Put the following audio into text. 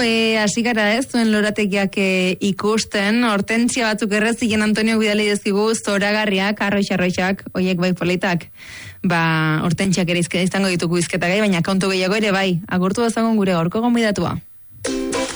hasi gara ez, zuen lorategiak ikusten, hortentzia batzuk errezigen Antonio bidali dezkigu, zoragarriak, arroixak, oiek bai politak, hortentziak ere izango ditugu izketagai, baina kontu gehiago ere bai, agurtu dezagun gure gaurko gonbidatua.